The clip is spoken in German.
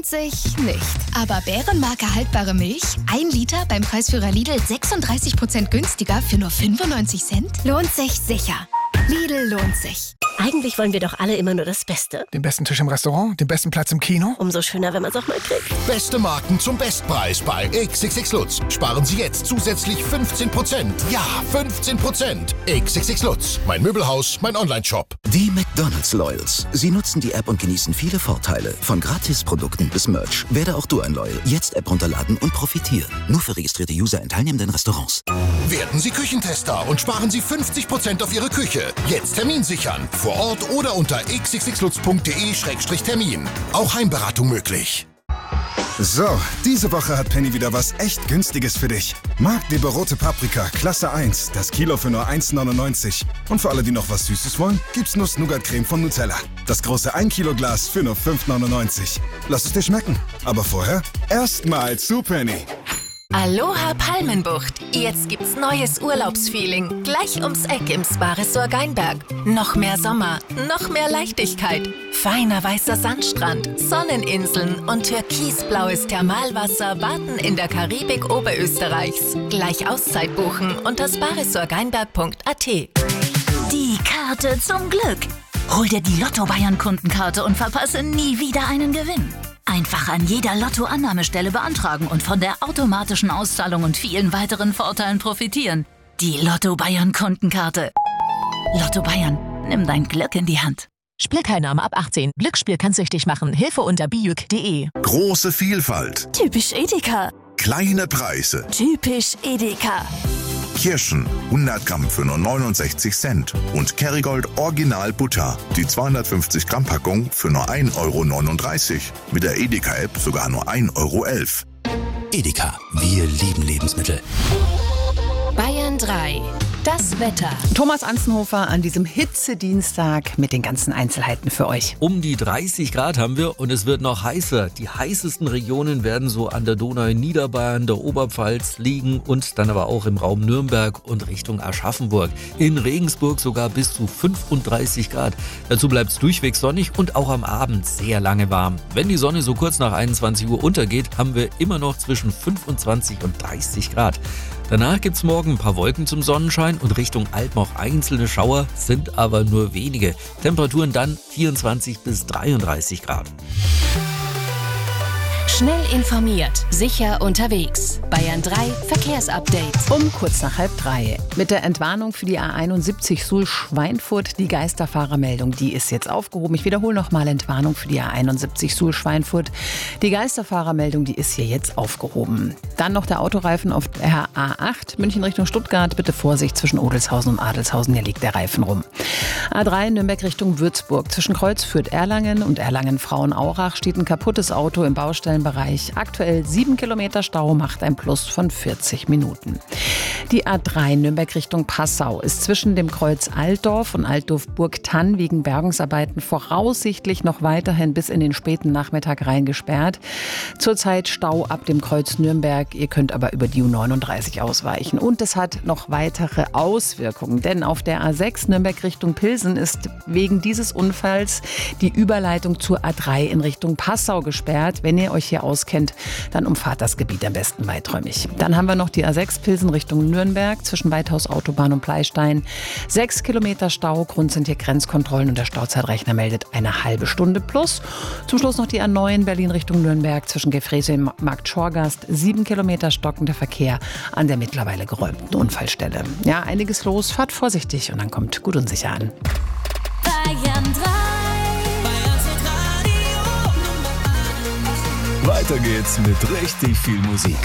lohnt sich nicht. Aber Bärenmarke haltbare Milch, 1 Liter beim Preisführer Lidl 36% günstiger für nur 95 Cent? Lohnt sich sicher. Lidl lohnt sich. Eigentlich wollen wir doch alle immer nur das Beste. Den besten Tisch im Restaurant, den besten Platz im Kino. Umso schöner, wenn man es auch mal kriegt. Beste Marken zum Bestpreis bei XXX Lutz. Sparen Sie jetzt zusätzlich 15%. Ja, 15%. XXX Lutz. Mein Möbelhaus, mein Onlineshop. Die McDonald's Loyals. Sie nutzen die App und genießen viele Vorteile. Von Gratisprodukten bis Merch. Werde auch du ein Loyal. Jetzt App runterladen und profitieren. Nur für registrierte User in teilnehmenden Restaurants. Werden Sie Küchentester und sparen Sie 50% auf Ihre Küche. Jetzt Termin sichern. Vor Ort oder unter xxxlutz.de/termin. Auch Heimberatung möglich. So, diese Woche hat Penny wieder was echt Günstiges für dich. Marktleber rote Paprika, Klasse 1, das Kilo für nur 1,99. Und für alle, die noch was Süßes wollen, gibt's Nuss-Nougat-Creme von Nutella. Das große 1 Kilo Glas für nur 5,99. Lass es dir schmecken. Aber vorher erstmal zu Penny. Aloha Palmenbucht. Jetzt gibt's neues Urlaubsfeeling. Gleich ums Eck im Spa-Resort Geinberg. Noch mehr Sommer, noch mehr Leichtigkeit. Feiner weißer Sandstrand, Sonneninseln und türkisblaues Thermalwasser warten in der Karibik Oberösterreichs. Gleich Auszeit buchen unter sparesortgeinberg.at. Die Karte zum Glück. Hol dir die Lotto-Bayern-Kundenkarte und verpasse nie wieder einen Gewinn. Einfach an jeder Lotto-Annahmestelle beantragen und von der automatischen Auszahlung und vielen weiteren Vorteilen profitieren. Die Lotto-Bayern-Kundenkarte. Lotto Bayern, nimm dein Glück in die Hand. Spielteilnahme ab 18. Glücksspiel kann süchtig machen. Hilfe unter bijuk.de. Große Vielfalt. Typisch Edeka. Kleine Preise. Typisch Edeka. Kirschen 100 Gramm für nur 69 Cent. Und Kerrygold Original Butter. Die 250 Gramm Packung für nur 1,39 €. Mit der Edeka-App sogar nur 1,11 €. Edeka, wir lieben Lebensmittel. Bayern 3. Das Wetter. Thomas Anzenhofer an diesem Hitzedienstag mit den ganzen Einzelheiten für euch. Um die 30 Grad haben wir und es wird noch heißer. Die heißesten Regionen werden so an der Donau in Niederbayern, der Oberpfalz liegen und dann aber auch im Raum Nürnberg und Richtung Aschaffenburg. In Regensburg sogar bis zu 35 Grad. Dazu bleibt es durchweg sonnig und auch am Abend sehr lange warm. Wenn die Sonne so kurz nach 21 Uhr untergeht, haben wir immer noch zwischen 25 und 30 Grad. Danach gibt es morgen ein paar Wolken zum Sonnenschein und Richtung Alpen auch einzelne Schauer, sind aber nur wenige. Temperaturen dann 24 bis 33 Grad. Schnell informiert, sicher unterwegs. Bayern 3 Verkehrsupdate. Um kurz nach 2:30. Mit der Entwarnung für die A71 Suhl-Schweinfurt, die Geisterfahrermeldung, die ist jetzt aufgehoben. Ich wiederhole nochmal Entwarnung für die A71 Suhl-Schweinfurt. Die Geisterfahrermeldung, die ist hier jetzt aufgehoben. Dann noch der Autoreifen auf der A8 München Richtung Stuttgart. Bitte Vorsicht zwischen Odelshausen und Adelshausen, hier liegt der Reifen rum. A3 Nürnberg Richtung Würzburg. Zwischen Kreuz führt Erlangen und Erlangen-Frauenaurach steht ein kaputtes Auto im Baustellenbereich. Aktuell 7 Kilometer Stau, macht ein Plus von 40 Minuten. Die A3 Nürnberg Richtung Passau ist zwischen dem Kreuz Altdorf und Altdorf-Burgtann wegen Bergungsarbeiten voraussichtlich noch weiterhin bis in den späten Nachmittag rein gesperrt. Zurzeit Stau ab dem Kreuz Nürnberg. Ihr könnt aber über die U39 ausweichen. Und es hat noch weitere Auswirkungen, denn auf der A6 Nürnberg Richtung Pilsen ist wegen dieses Unfalls die Überleitung zur A3 in Richtung Passau gesperrt. Wenn ihr euch hier auskennt, dann umfahrt das Gebiet am besten weiträumig. Dann haben wir noch die A6 Pilsen Richtung Nürnberg zwischen Weidhaus Autobahn und Pleistein. 6 Kilometer Stau, Grund sind hier Grenzkontrollen und der Stauzeitrechner meldet eine halbe Stunde plus. Zum Schluss noch die A9 Berlin Richtung Nürnberg zwischen Gefräße und Markt Schorgast. 7 Kilometer stockender Verkehr an der mittlerweile geräumten Unfallstelle. Ja, einiges los, fahrt vorsichtig und dann kommt gut und sicher an. Bayern 3. Weiter geht's mit richtig viel Musik.